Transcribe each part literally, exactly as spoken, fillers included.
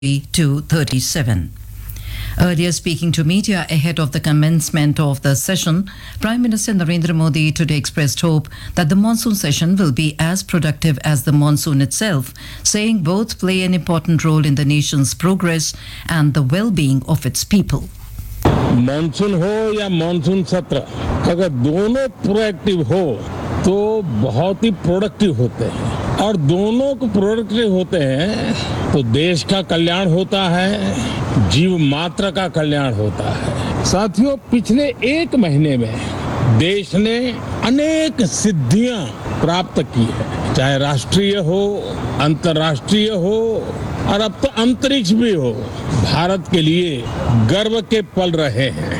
to thirty-seven. Earlier speaking to media ahead of the commencement of the session, Prime Minister Narendra Modi today expressed hope that the monsoon session will be as productive as the monsoon itself, saying both play an important role in the nation's progress and the well-being of its people. Monsoon हो या monsoon सत्र, अगर दोनों proactive हो तो बहुत ही productive होते हैं और दोनों को प्रोडक्टिव होते हैं तो देश का कल्याण होता है, जीव मात्र का कल्याण होता है। साथियों, पिछले एक महीने में देश ने अनेक सिद्धियां प्राप्त की है, चाहे राष्ट्रीय हो, अंतर्राष्ट्रीय हो और अब तो अंतरिक्ष भी हो। भारत के लिए गर्व के पल रहे हैं।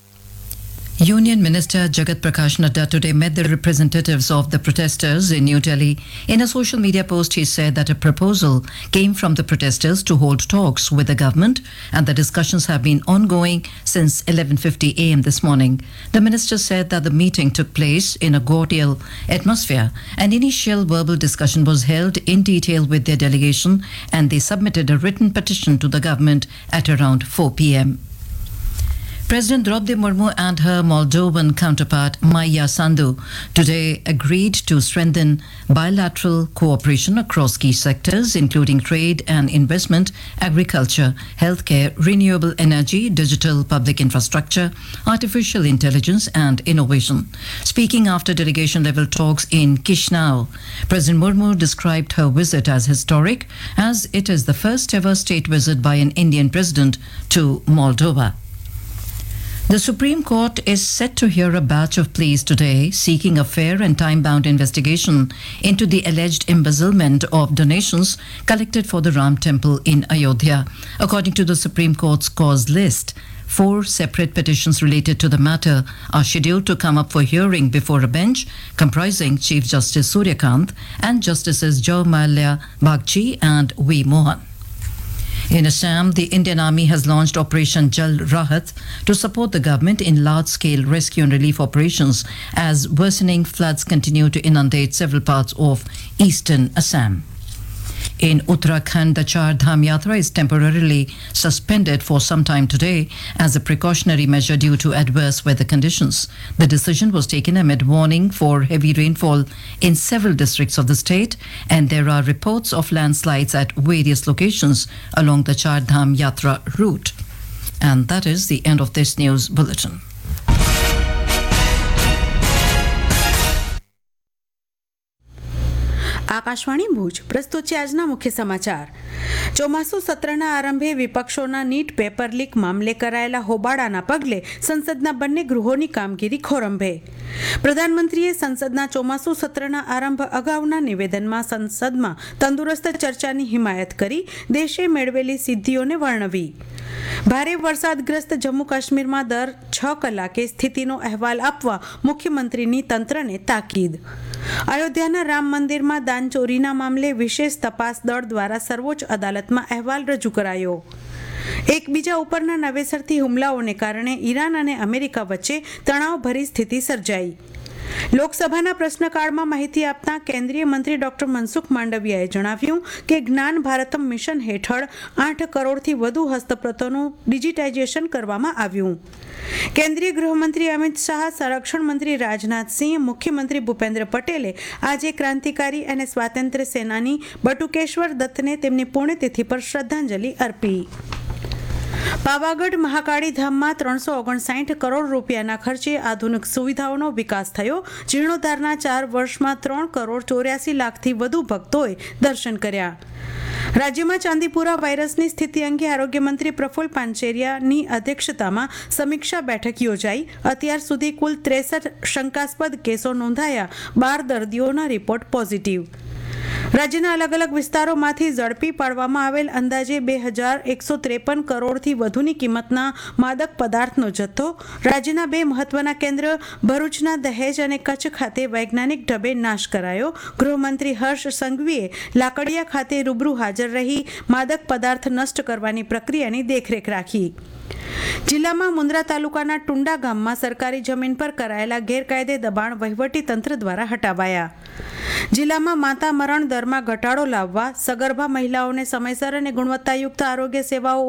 Union Minister Jagat Prakash Nadda today met the representatives of the protesters in New Delhi. In a social media post, he said that a proposal came from the protesters to hold talks with the government, and the discussions have been ongoing since eleven fifty a m this morning. The minister said that the meeting took place in a cordial atmosphere. An initial verbal discussion was held in detail with their delegation, and they submitted a written petition to the government at around four p m President Draupadi Murmu and her Moldovan counterpart Maia Sandu today agreed to strengthen bilateral cooperation across key sectors including trade and investment, agriculture, healthcare, renewable energy, digital public infrastructure, artificial intelligence and innovation. Speaking after delegation level talks in Chisinau, President Murmu described her visit as historic as it is the first ever state visit by an Indian president to Moldova. The Supreme Court is set to hear a batch of pleas today seeking a fair and time-bound investigation into the alleged embezzlement of donations collected for the Ram Temple in Ayodhya. According to the Supreme Court's cause list, four separate petitions related to the matter are scheduled to come up for hearing before a bench comprising Chief Justice Suryakant and Justices Jo Malya Bagchi and V. Mohan. In Assam, the Indian Army has launched Operation Jal Rahat to support the government in large-scale rescue and relief operations as worsening floods continue to inundate several parts of eastern Assam. In Uttarakhand, the Char Dham Yatra is temporarily suspended for some time today as a precautionary measure due to adverse weather conditions. The decision was taken amid warning for heavy rainfall in several districts of the state, and there are reports of landslides at various locations along the Char Dham Yatra route. And that is the end of this news bulletin. Akashvani Bhuj પ્રસ્તુત છે આજના મુખ્ય સમાચાર. ચોમાસુ સત્રના આરંભે વિપક્ષોના NEET paper leak મામલે કરાયેલા હોબાળાના પગલે સંસદના બંને ગૃહોની કામગીરી ખોરંભે. પ્રધાનમંત્રીએ સંસદના ચોમાસુ સત્રના આરંભ અગાઉના નિવેદનમાં સંસદમાં તંદુરસ્ત ચર્ચાની હિમાયત કરી દેશે મેળવેલી સિદ્ધિઓને વર્ણવી. ભારે વરસાદગ્રસ્ત જમ્મુ કાશ્મીરમાં દર છ કલાકે સ્થિતિનો અહેવાલ આપવા મુખ્યમંત્રીની તંત્રને તાકીદ. અયોધ્યાના રામ મંદિરમાં દાનચોરીના મામલે વિશેષ તપાસ દળ દ્વારા સર્વોચ્ચ અદાલતમાં અહેવાલ રજૂ કરાયો. એકબીજા ઉપરના નવેસરથી હુમલાઓને કારણે ઈરાન અને અમેરિકા વચ્ચે તણાવભરી સ્થિતિ સર્જાઈ. લોકસભાના પ્રશ્નકાળમાં માહિતી આપતા કેન્દ્રીય મંત્રી ડોક્ટર મનસુખ માંડવિયાએ જણાવ્યું કે જ્ઞાન ભારતમ મિશન હેઠળ આઠ કરોડથી વધુ હસ્તપ્રતોનું ડિજિટાઇઝેશન કરવામાં આવ્યું. કેન્દ્રીય ગૃહમંત્રી અમિત શાહ, સંરક્ષણ મંત્રી રાજનાથ સિંહ, મુખ્યમંત્રી ભૂપેન્દ્ર પટેલે આજે ક્રાંતિકારી અને સ્વાતંત્ર્ય સેનાની બટુકેશ્વર દત્તને તેમની પુણ્યતિથિ પર શ્રદ્ધાંજલિ અર્પી. પાવાગઢ મહાકાળી ધામમાં ત્રણસો ઓગણસાઠ કરોડ રૂપિયાના ખર્ચે આધુનિક સુવિધાઓનો વિકાસ થયો. જીર્ણોદ્ધારના ચાર વર્ષમાં ત્રણ કરોડ ચોર્યાસી લાખથી વધુ ભક્તોએ દર્શન કર્યા. રાજ્યમાં ચાંદીપુરા વાયરસની સ્થિતિ અંગે આરોગ્યમંત્રી પ્રફુલ્લ પાનસેરિયાની અધ્યક્ષતામાં સમીક્ષા બેઠક યોજાઈ. અત્યાર સુધી કુલ ત્રેસઠ શંકાસ્પદ કેસો નોંધાયા. બાર દર્દીઓના રિપોર્ટ પોઝિટિવ. રાજ્યના અલગ અલગ વિસ્તારોમાંથી ઝડપી પાડવામાં આવેલ અંદાજે બે હજાર એકસો ત્રેપન કરોડથી વધુની કિંમતના માદક પદાર્થનો જથ્થો રાજ્યના બે મહત્વના કેન્દ્ર ભરૂચના દહેજ અને કચ્છ ખાતે વૈજ્ઞાનિક ઢબે નાશ કરાયો. ગૃહમંત્રી હર્ષ સંઘવીએ લાકડિયા ખાતે રૂબરૂ હાજર રહી માદક પદાર્થ નષ્ટ કરવાની પ્રક્રિયાની દેખરેખ રાખી. જિલ્લામાં મુન્દ્રા તાલુકાના ટુંડા ગામમાં સરકારી જમીન પર કરાયેલા ગેરકાયદે દબાણ વહીવટી તંત્ર દ્વારા હટાવાયા. જિલ્લામાં માતા મરણ દરમાં ઘટાડો લાવવા સગર્ભા મહિલાઓને સમયસર અને ગુણવત્તાયુક્ત આરોગ્ય સેવાઓ